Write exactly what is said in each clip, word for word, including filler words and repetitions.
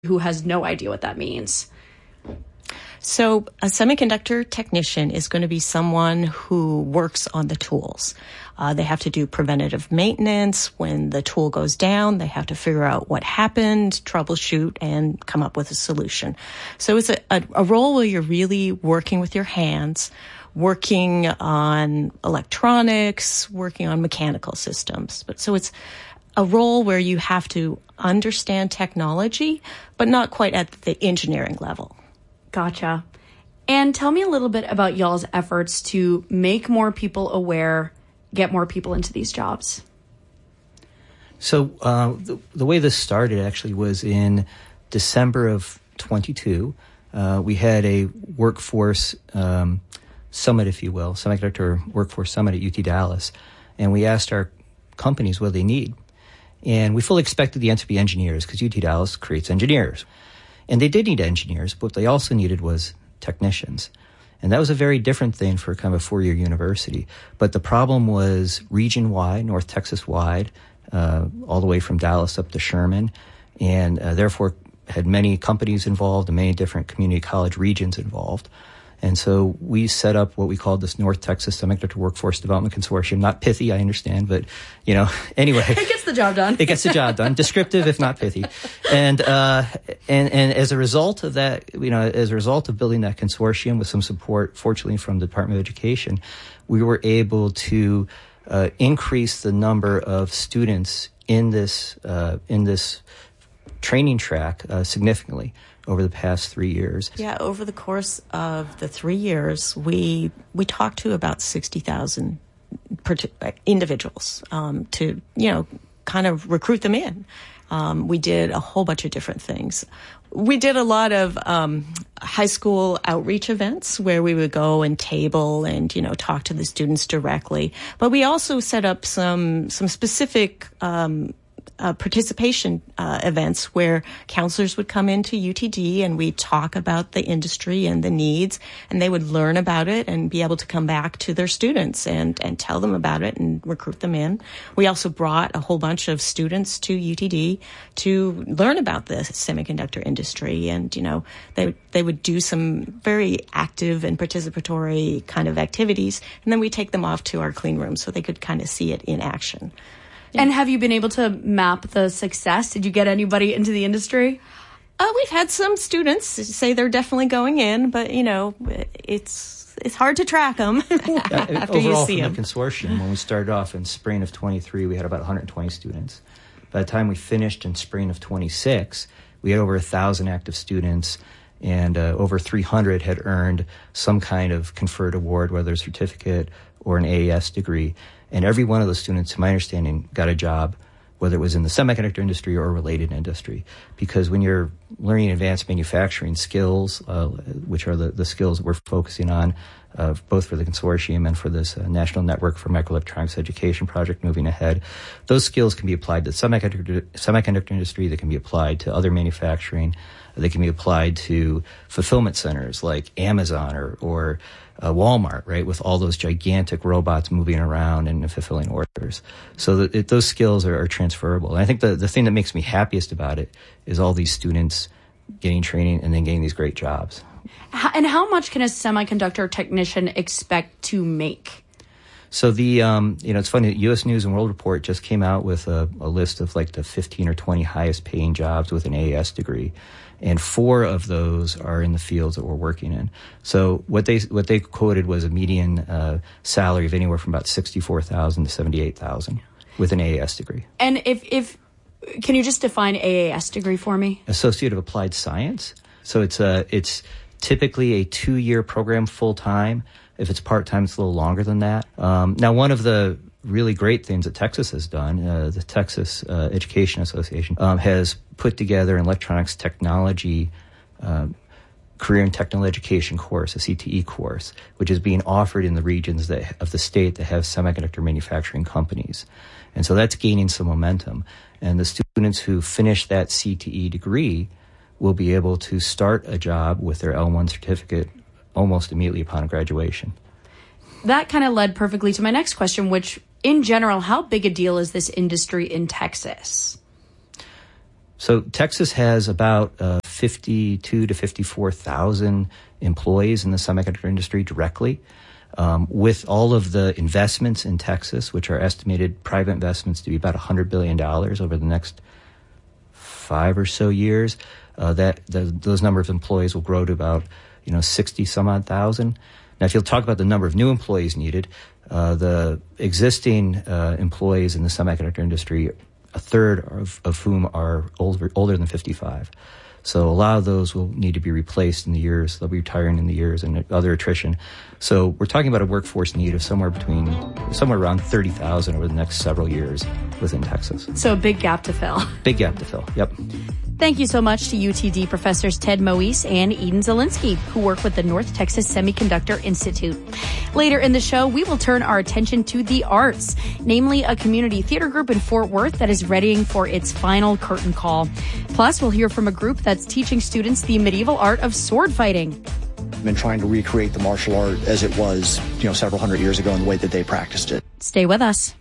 who has no idea what that means? So a semiconductor technician is going to be someone who works on the tools. Uh, they have to do preventative maintenance. When the tool goes down, they have to figure out what happened, troubleshoot, and come up with a solution. So it's a, a, a role where you're really working with your hands, working on electronics, working on mechanical systems. But so it's a role where you have to understand technology, but not quite at the engineering level. Gotcha. And tell me a little bit about y'all's efforts to make more people aware, get more people into these jobs. So uh, the, the way this started actually was in December of twenty-two. Uh, we had a workforce um, summit, if you will, semiconductor workforce summit at U T Dallas, and we asked our companies what they need. And we fully expected the answer to be engineers because U T Dallas creates engineers. And they did need engineers, but what they also needed was technicians. And that was a very different thing for kind of a four-year university. But the problem was region-wide, North Texas-wide, uh, all the way from Dallas up to Sherman, and uh, therefore had many companies involved and many different community college regions involved. And so we set up what we called this North Texas Semiconductor Workforce Development Consortium. Not pithy, I understand, but, you know, anyway. It gets the job done. It gets the job done. Descriptive, if not pithy. And, uh, and, and as a result of that, you know, as a result of building that consortium with some support, fortunately, from the Department of Education, we were able to, uh, increase the number of students in this, uh, in this training track, uh, significantly over the past three years. Yeah, over the course of the three years, we we talked to about sixty thousand individuals um, to, you know, kind of recruit them in. Um, we did a whole bunch of different things. We did a lot of um, high school outreach events where we would go and table and, you know, talk to the students directly. But we also set up some some specific um Uh, participation uh, events where counselors would come into U T D and we'd talk about the industry and the needs, and they would learn about it and be able to come back to their students and, and tell them about it and recruit them in. We also brought a whole bunch of students to U T D to learn about the semiconductor industry, and, you know, they, they would do some very active and participatory kind of activities, and then we take them off to our clean room so they could kind of see it in action. Yeah. And have you been able to map the success? Did you get anybody into the industry? Uh, we've had some students say they're definitely going in, but, you know, it's it's hard to track them yeah, after overall, you see from them. the consortium, when we started off in spring of twenty-three, we had about one hundred twenty students. By the time we finished in spring of twenty-six, we had over one thousand active students, and uh, over three hundred had earned some kind of conferred award, whether a certificate or an A E S degree. And every one of those students, to my understanding, got a job, whether it was in the semiconductor industry or a related industry. Because when you're learning advanced manufacturing skills, uh, which are the, the skills that we're focusing on, uh, both for the consortium and for this uh, National Network for Microelectronics Education project moving ahead, those skills can be applied to the semiconductor, semiconductor industry. They can be applied to other manufacturing. They can be applied to fulfillment centers like Amazon or, or uh, Walmart, right, with all those gigantic robots moving around and fulfilling orders. So that it, those skills are, are transferable. And I think the, the thing that makes me happiest about it is all these students getting training and then getting these great jobs. And how much can a semiconductor technician expect to make? So the, um, you know, it's funny, U S News and World Report just came out with a, a list of like the fifteen or twenty highest paying jobs with an A E S degree. And four of those are in the fields that we're working in. So what they what they quoted was a median uh, salary of anywhere from about sixty-four thousand dollars to seventy-eight thousand dollars with an A E S degree. And if, if can you just define A E S degree for me? Associate of Applied Science. So it's a, it's typically a two-year program full-time. If it's part-time, it's a little longer than that. Um, now, one of the really great things that Texas has done, uh, the Texas uh, Education Association, um, has put together an electronics technology um, career and technical education course, a C T E course, which is being offered in the regions that, of the state that have semiconductor manufacturing companies. And so that's gaining some momentum. And the students who finish that C T E degree will be able to start a job with their L one certificate almost immediately upon graduation. That kind of led perfectly to my next question, which, in general, how big a deal is this industry in Texas? So Texas has about uh, fifty-two to fifty-four thousand employees in the semiconductor industry directly. Um, with all of the investments in Texas, which are estimated private investments to be about one hundred billion dollars over the next five or so years, uh, that the, those number of employees will grow to about, you know, sixty some odd thousand. Now, if you'll talk about the number of new employees needed, uh, the existing uh, employees in the semiconductor industry, a third of, of whom are older, older than fifty-five. So a lot of those will need to be replaced in the years. They'll be retiring in the years and other attrition. So we're talking about a workforce need of somewhere between, somewhere around thirty thousand over the next several years within Texas. So a big gap to fill. Big gap to fill, yep. Thank you so much to U T D professors Ted Moise and Eden Zielinski, who work with the North Texas Semiconductor Institute. Later in the show, we will turn our attention to the arts, namely a community theater group in Fort Worth that is readying for its final curtain call. Plus, we'll hear from a group that's teaching students the medieval art of sword fighting. Been trying to recreate the martial art as it was, you know, several hundred years ago in the way that they practiced it. Stay with us.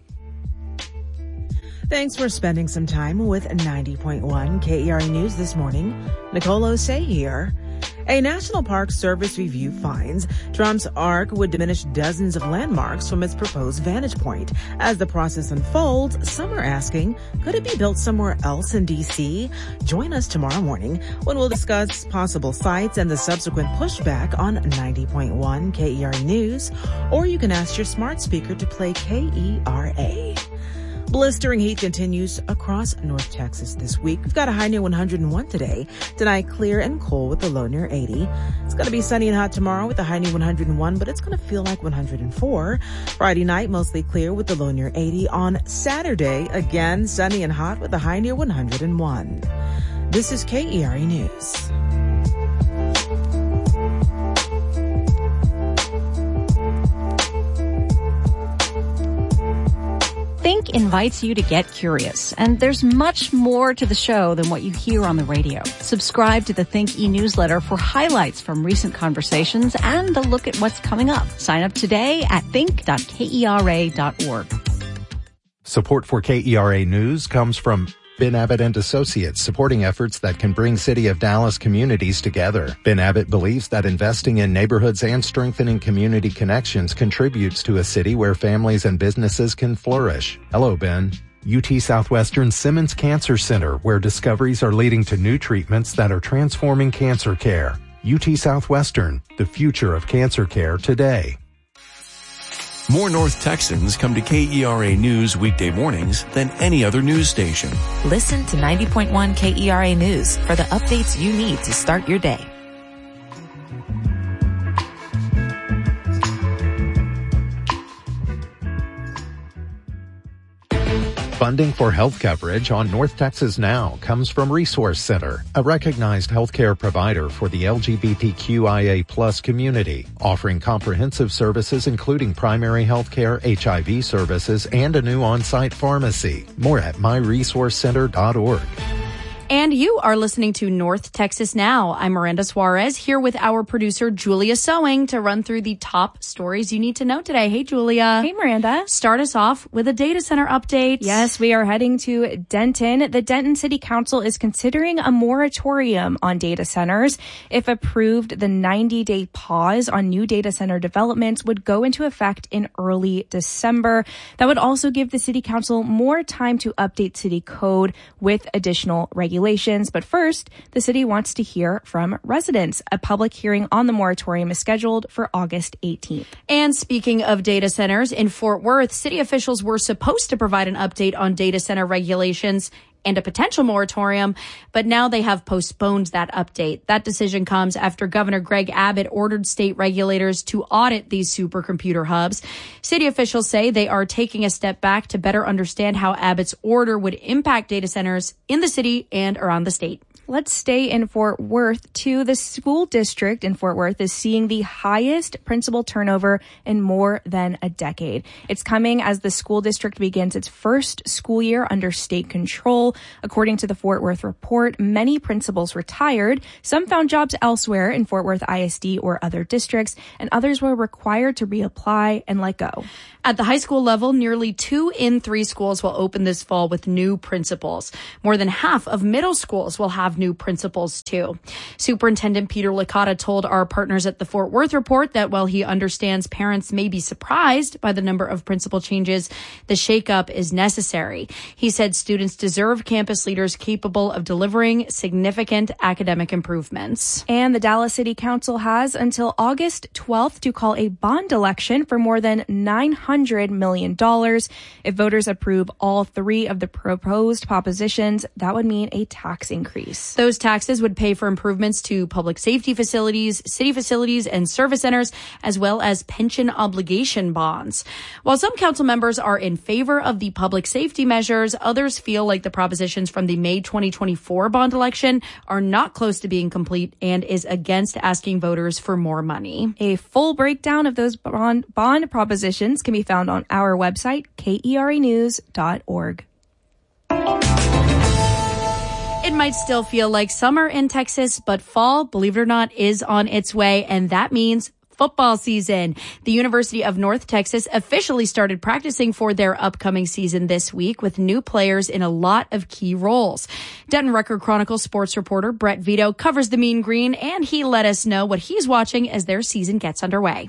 Thanks for spending some time with ninety point one K E R A News this morning. Nicole Osei here. A National Park Service review finds Trump's arc would diminish dozens of landmarks from its proposed vantage point. As the process unfolds, some are asking, could it be built somewhere else in D C? Join us tomorrow morning when we'll discuss possible sites and the subsequent pushback on ninety point one K E R A News. Or you can ask your smart speaker to play K E R A. Blistering heat continues across North Texas this week. We've got a high near one hundred one today. Tonight, clear and cool with a low near eighty. It's going to be sunny and hot tomorrow with a high near one hundred one, but it's going to feel like one hundred four. Friday night, mostly clear with a low near eighty. On Saturday, again, sunny and hot with a high near one hundred one. This is K E R A News. Think invites you to get curious, and there's much more to the show than what you hear on the radio. Subscribe to the Think e-newsletter for highlights from recent conversations and a look at what's coming up. Sign up today at think dot K E R A dot org. Support for K E R A News comes from Ben Abbott and Associates, supporting efforts that can bring City of Dallas communities together. Ben Abbott believes that investing in neighborhoods and strengthening community connections contributes to a city where families and businesses can flourish. Hello, Ben. U T Southwestern Simmons Cancer Center, where discoveries are leading to new treatments that are transforming cancer care. U T Southwestern, the future of cancer care today. More North Texans come to K E R A News weekday mornings than any other news station. Listen to ninety point one K E R A News for the updates you need to start your day. Funding for health coverage on North Texas Now comes from Resource Center, a recognized healthcare provider for the L G B T Q I A plus community, offering comprehensive services including primary health care, H I V services, and a new on-site pharmacy. More at my resource center dot org. And you are listening to North Texas Now. I'm Miranda Suarez here with our producer, Julia Sewing, to run through the top stories you need to know today. Hey, Julia. Hey, Miranda. Start us off with a data center update. Yes, we are heading to Denton. The Denton City Council is considering a moratorium on data centers. If approved, the ninety-day pause on new data center developments would go into effect in early December. That would also give the City Council more time to update city code with additional regulations. But first, the city wants to hear from residents. A public hearing on the moratorium is scheduled for August eighteenth. And speaking of data centers, in Fort Worth, city officials were supposed to provide an update on data center regulations and a potential moratorium, but now they have postponed that update. That decision comes after Governor Greg Abbott ordered state regulators to audit these supercomputer hubs. City officials say they are taking a step back to better understand how Abbott's order would impact data centers in the city and around the state. Let's stay in Fort Worth, too. The school district in Fort Worth is seeing the highest principal turnover in more than a decade. It's coming as the school district begins its first school year under state control. According to the Fort Worth report, many principals retired. Some found jobs elsewhere in Fort Worth I S D or other districts, and others were required to reapply and let go. At the high school level, nearly two in three schools will open this fall with new principals. More than half of middle schools will have new principals, too. Superintendent Peter Licata told our partners at the Fort Worth report that while he understands parents may be surprised by the number of principal changes, the shakeup is necessary. He said students deserve campus leaders capable of delivering significant academic improvements. And the Dallas City Council has until August twelfth to call a bond election for more than nine hundred million dollars. If voters approve all three of the proposed propositions, that would mean a tax increase. Those taxes would pay for improvements to public safety facilities, city facilities, and service centers, as well as pension obligation bonds. While some council members are in favor of the public safety measures, others feel like the propositions from the May twenty twenty-four bond election are not close to being complete and is against asking voters for more money. A full breakdown of those bond, bond propositions can be found on our website, K E R A news dot org. It might still feel like summer in Texas, but fall, believe it or not, is on its way, and that means football season. The University of North Texas officially started practicing for their upcoming season this week with new players in a lot of key roles. Denton Record Chronicle sports reporter Brett Vito covers the Mean Green, and he let us know what he's watching as their season gets underway.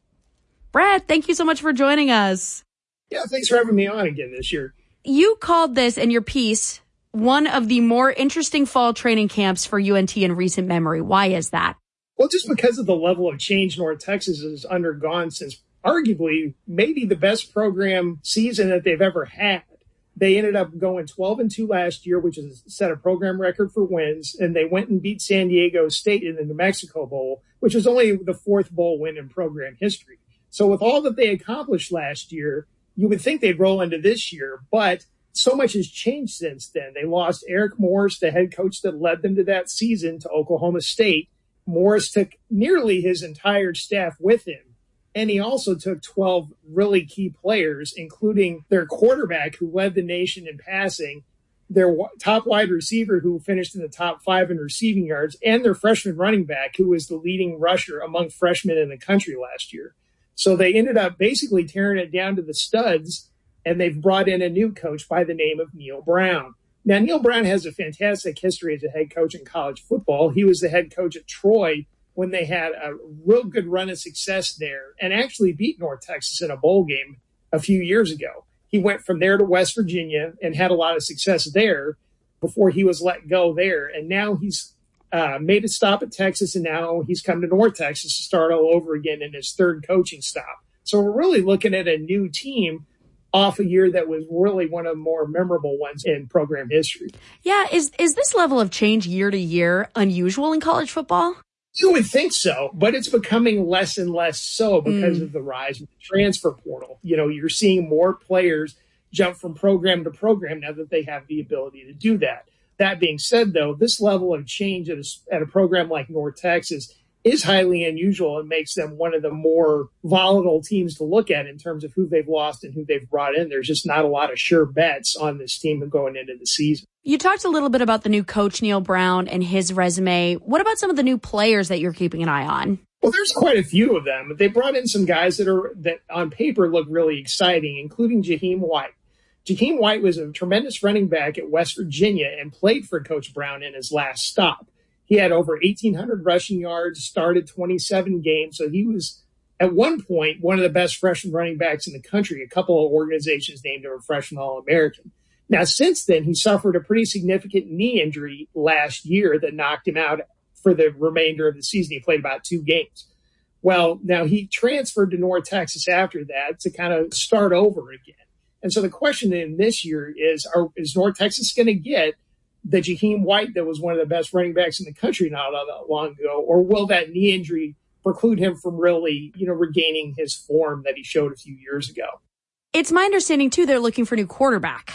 Brett, thank you so much for joining us. Yeah, thanks for having me on again this year. You called this in your piece one of the more interesting fall training camps for U N T in recent memory. Why is that? Well, just because of the level of change North Texas has undergone since arguably maybe the best program season that they've ever had. They ended up going twelve and two last year, which is set a program record for wins, and they went and beat San Diego State in the New Mexico Bowl, which was only the fourth bowl win in program history. So with all that they accomplished last year, you would think they'd roll into this year, but so much has changed since then. They lost Eric Morris, the head coach that led them to that season, to Oklahoma State. Morris took nearly his entire staff with him, and he also took twelve really key players, including their quarterback who led the nation in passing, their top wide receiver who finished in the top five in receiving yards, and their freshman running back who was the leading rusher among freshmen in the country last year. So they ended up basically tearing it down to the studs, and they've brought in a new coach by the name of Neal Brown. Now, Neal Brown has a fantastic history as a head coach in college football. He was the head coach at Troy when they had a real good run of success there and actually beat North Texas in a bowl game a few years ago. He went from there to West Virginia and had a lot of success there before he was let go there. And now he's uh, made a stop at Texas, and now he's come to North Texas to start all over again in his third coaching stop. So we're really looking at a new team off a year that was really one of the more memorable ones in program history. Yeah, is is this level of change year to year unusual in college football? You would think so, but it's becoming less and less so because mm. of the rise of the transfer portal. You know, you're seeing more players jump from program to program now that they have the ability to do that. That being said, though, this level of change at a, at a program like North Texas is highly unusual and makes them one of the more volatile teams to look at in terms of who they've lost and who they've brought in. There's just not a lot of sure bets on this team going into the season. You talked a little bit about the new coach, Neal Brown, and his resume. What about some of the new players that you're keeping an eye on? Well, there's quite a few of them. They brought in some guys that are that on paper look really exciting, including Jaheim White. Jaheim White was a tremendous running back at West Virginia and played for Coach Brown in his last stop. He had over eighteen hundred rushing yards, started twenty-seven games. So he was, at one point, one of the best freshman running backs in the country. A couple of organizations named him a freshman All-American. Now, since then, he suffered a pretty significant knee injury last year that knocked him out for the remainder of the season. He played about two games. Well, now he transferred to North Texas after that to kind of start over again. And so the question in this year is, are, is North Texas going to get the Jaheim White that was one of the best running backs in the country not that long ago, or will that knee injury preclude him from really, you know, regaining his form that he showed a few years ago? It's my understanding, too, they're looking for a new quarterback.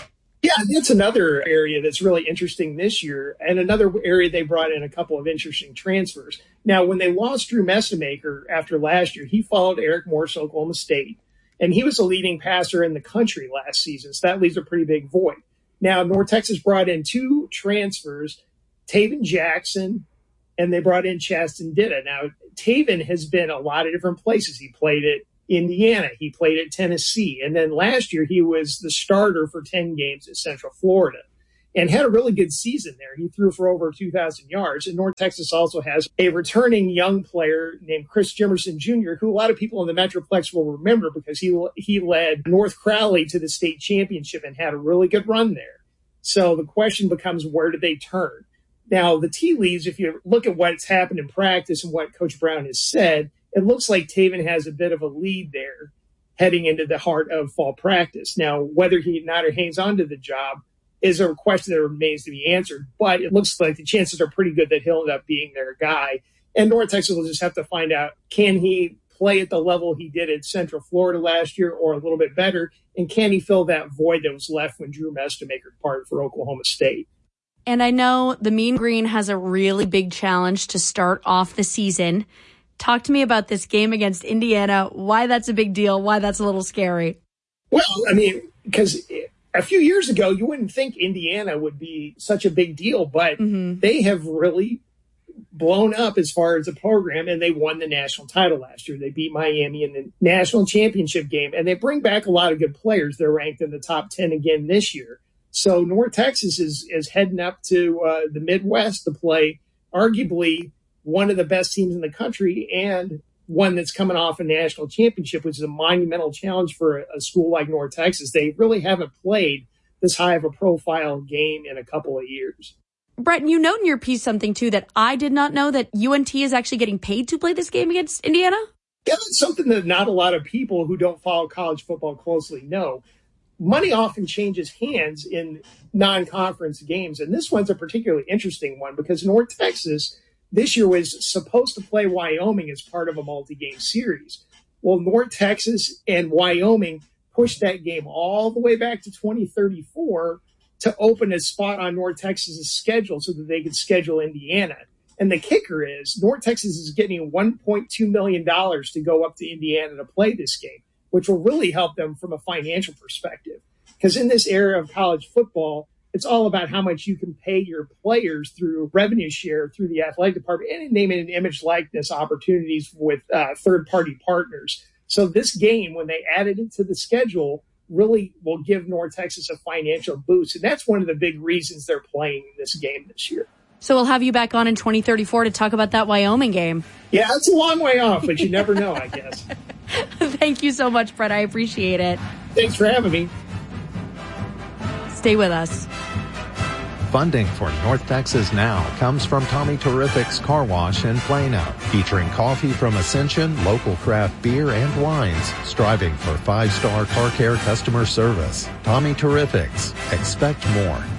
Yeah, that's another area that's really interesting this year, and another area they brought in a couple of interesting transfers. Now, when they lost Drew Messemaker after last year, he followed Eric Morse to Oklahoma State, and he was the leading passer in the country last season, so that leaves a pretty big void. Now, North Texas brought in two transfers, Taven Jackson, and they brought in Chasten Ditta. Now, Taven has been a lot of different places. He played at Indiana. He played at Tennessee. And then last year, he was the starter for ten games at Central Florida and had a really good season there. He threw for over two thousand yards. And North Texas also has a returning young player named Chris Jimerson Junior, who a lot of people in the Metroplex will remember because he he led North Crowley to the state championship and had a really good run there. So the question becomes, where do they turn? Now, the tea leaves, if you look at what's happened in practice and what Coach Brown has said, it looks like Taven has a bit of a lead there heading into the heart of fall practice. Now, whether he not or hangs on to the job is a question that remains to be answered, but it looks like the chances are pretty good that he'll end up being their guy. And North Texas will just have to find out, can he play at the level he did at Central Florida last year or a little bit better? And can he fill that void that was left when Drew Messemaker departed for Oklahoma State? And I know the Mean Green has a really big challenge to start off the season. Talk to me about this game against Indiana, why that's a big deal, why that's a little scary. Well, I mean, because a few years ago, you wouldn't think Indiana would be such a big deal, but mm-hmm. they have really blown up as far as the program, and they won the national title last year. They beat Miami in the national championship game, and they bring back a lot of good players. They're ranked in the top ten again this year. So North Texas is, is heading up to uh, the Midwest to play arguably one of the best teams in the country and one that's coming off a national championship, which is a monumental challenge for a, a school like North Texas. They really haven't played this high of a profile game in a couple of years. Brett, you note in your piece something, too, that I did not know, that U N T is actually getting paid to play this game against Indiana? Yeah, that's something that not a lot of people who don't follow college football closely know. Money often changes hands in non-conference games, and this one's a particularly interesting one because North Texas this year was supposed to play Wyoming as part of a multi-game series. Well, North Texas and Wyoming pushed that game all the way back to twenty thirty-four to open a spot on North Texas's schedule so that they could schedule Indiana. And the kicker is North Texas is getting one point two million dollars to go up to Indiana to play this game, which will really help them from a financial perspective. Because in this era of college football, it's all about how much you can pay your players through revenue share through the athletic department and name and image likeness opportunities with uh, third-party partners. So this game, when they added it to the schedule, really will give North Texas a financial boost. And that's one of the big reasons they're playing this game this year. So we'll have you back on in twenty thirty-four to talk about that Wyoming game. Yeah, it's a long way off, but you never know, I guess. Thank you so much, Brett. I appreciate it. Thanks for having me. Stay with us. Funding for North Texas Now comes from Tommy Terrific's Car Wash in Plano, featuring coffee from Ascension, local craft beer and wines, striving for five-star car care customer service. Tommy Terrific's. Expect more.